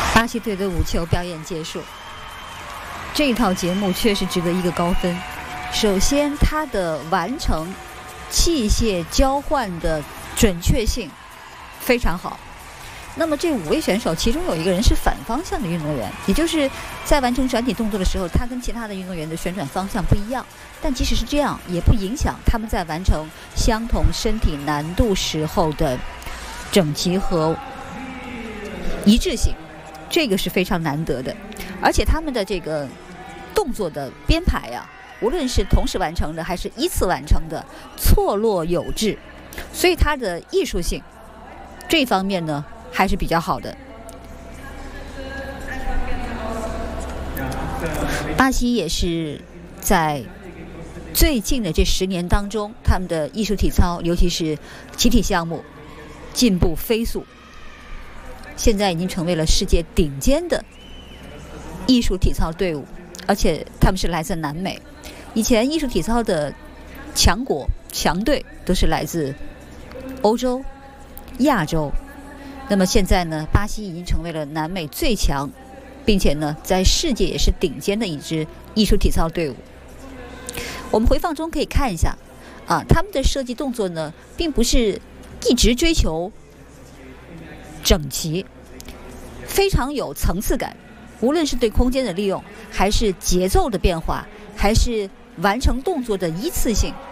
巴西队的舞球表演结束，这一套节目确实值得一个高分。首先，它的完成器械交换的准确性非常好。那么这5位选手，其中有一个人是反方向的运动员，也就是在完成转体动作的时候，他跟其他的运动员的旋转方向不一样。但即使是这样，也不影响他们在完成相同身体难度时候的整齐和一致性，这个是非常难得的。而且他们的这个动作的编排啊，无论是同时完成的还是依次完成的，错落有致，所以它的艺术性这方面呢还是比较好的。巴西也是在最近的这10年当中，他们的艺术体操，尤其是集体项目进步飞速，现在已经成为了世界顶尖的艺术体操队伍，而且他们是来自南美。以前艺术体操的强国强队都是来自欧洲、亚洲，那么现在呢，巴西已经成为了南美最强，并且呢，在世界也是顶尖的一支艺术体操队伍。我们回放中可以看一下，他们的设计动作呢，并不是一直追求整齐，非常有层次感。无论是对空间的利用，还是节奏的变化，还是完成动作的依次性，